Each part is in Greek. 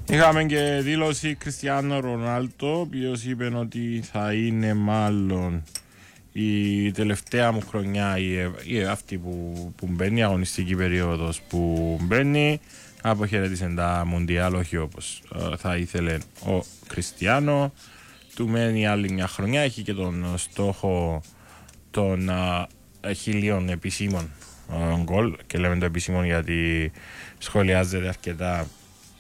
Είχαμε και δήλωση Κριστιάνο Ρονάλντο, ο οποίος είπε ότι θα είναι μάλλον η τελευταία μου χρονιά, η αυτή που μπαίνει, η αγωνιστική περίοδος που μπαίνει. Αποχαιρέτησε τα Μουντιάλ, όχι όπως θα ήθελε ο Κριστιάνο. Του μένει άλλη μια χρονιά, έχει και τον στόχο των 1000 επισήμων γκολ, και λέμε το επισήμων γιατί σχολιάζεται αρκετά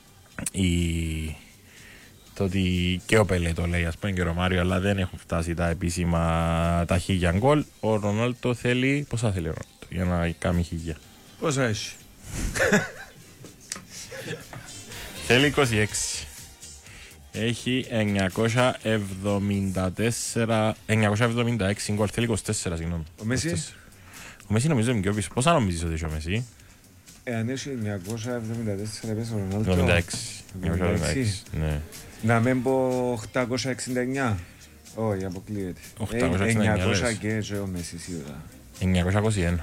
το ότι και ο Πελέ το λέει, ας πούμε, και ο Ρωμάριο, αλλά δεν έχουν φτάσει τα επίσημα τα 1000 γκολ. Ο Ρονάλντο θέλει, πόσα θέλει ο Ρονάλντο για να κάνει 1000? Πόσα έχει? Θέλει 26. Έχει 976 γκολ, θέλει 24, συγγνώμη. Ο Μέση? Ο Μέση νομίζω είναι πιο πίσω. Πόσα νομίζεις ότι έχει ο Μέση? Εάν έχει 974 πες ο Ρονάλντο. 96. Ναι. Να μην πω 869. Όχι, αποκλείεται. 900 και ο Μέση σίγουρα. 921.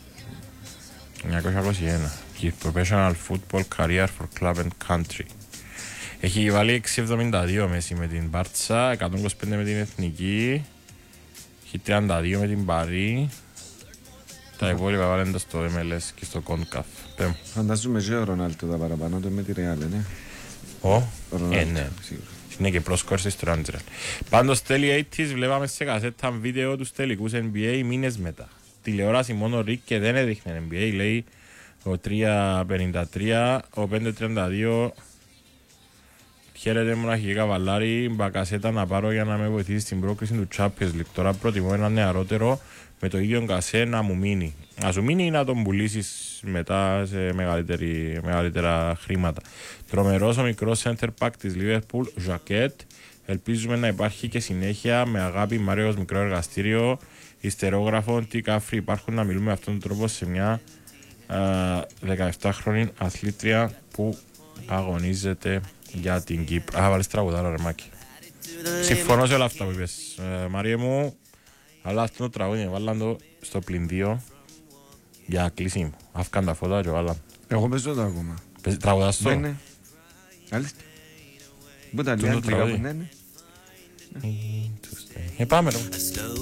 921. His professional football career for club and country. Έχει βάλει 672 Μέση με την Μπάρτσα, 125 με την Εθνική, έχει 32 με την Παρί. Τα υπόλοιπα βάλεντα στο MLS και στο CONCACAF. Φαντάζομαι και ο Ρονάλντο τα παραπάνω του με τη Real, ναι. Ναι. Είναι και πρόσκορση στο Ράντζερ. Πάντως τέλει 80's βλέπαμε σε κασέτα βίντεο τους τελικούς NBA μήνες μετά. Τηλεόραση μόνο Rick και δεν έδειχνε NBA, λέει ο 353, ο 532. Χαίρετε μοναχική καβαλάρη, μπακασέτα να πάρω για να με βοηθήσει στην πρόκριση του Champions League. Τώρα προτιμώ ένα νεαρότερο με το ίδιο κασέ να μου μείνει. Να σου μείνει ή να τον πουλήσεις μετά σε μεγαλύτερα χρήματα. Τρομερός ο μικρός center back της Liverpool, Ζακέτ. Ελπίζουμε να υπάρχει και συνέχεια. Με αγάπη, Μάριος μικρό εργαστήριο. Ιστερόγραφο, τι κάφροι υπάρχουν να μιλούμε με αυτόν τον τρόπο σε μια 17χρονη αθλήτρια που αγωνίζεται για την Κύπρο. Βάλεις τραγουδάρα ρε Μάκη. Συμφωνώ σε όλα αυτά που είπες, Μάριε μου. Αλλά αυτό το τραγούδι βάλαν το στο +2 για κλείσιμο. Αύκαν τα φώτα και βάλαν. Εγώ παίζω το ακόμα. Τραγουδάς το? Ναι. Αλήθεια. Πού τα λέει αγγλικά που είναι? Πάμε ρε.